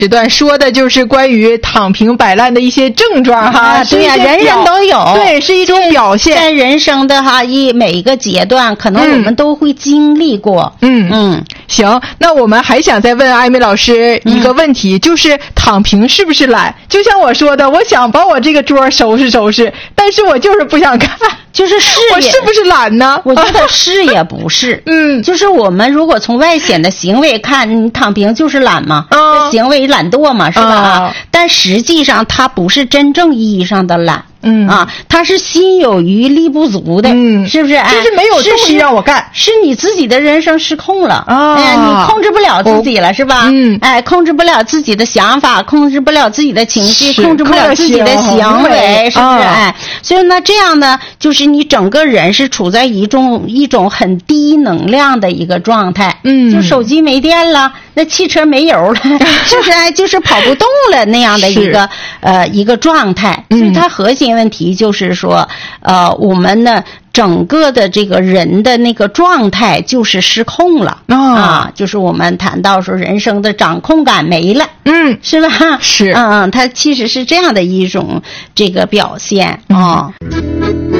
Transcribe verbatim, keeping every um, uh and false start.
这段说的就是关于躺平摆烂的一些症状哈， 啊、对呀、啊，人人都有， 对，是一种表现， 在人生的哈一每一个阶段，可能我们都会经历过。 嗯嗯，行，那我们还想再问艾美老师一个问题，嗯、就是躺平是不是懒？就像我说的，我想把我这个桌收拾收拾，但是我就是不想看。 就是是我是不是懒呢？ 我觉得是也不是。 嗯， 就是我们如果从外显的行为看，你躺平就是懒嘛， 嗯、 行为懒惰嘛，是吧？ 嗯、 但实际上它不是真正意义上的懒。 嗯啊，他是心有余力不足的， 嗯， 是不是？哎， 就是没有动力让我干， 是你自己的人生失控了啊！ 哎，你控制不了自己了， 哦、 是吧？ 嗯， 哎，控制不了自己的想法，控制不了自己的情绪，控制不了自己的行为，是不是？ 啊、 哎，所以呢，这样呢，就是你整个人是处在一种一种很低能量的一个状态。 嗯， 就手机没电了，那汽车没油了，是不是？哎，就是跑不动了那样的一个呃一个状态。所以它核心问题就是说，呃，我们呢整个的这个人的那个状态就是失控了、 哦、 啊，就是我们谈到说人生的掌控感没了， 嗯， 是吧？ 是， 嗯嗯，它其实是这样的一种这个表现啊。嗯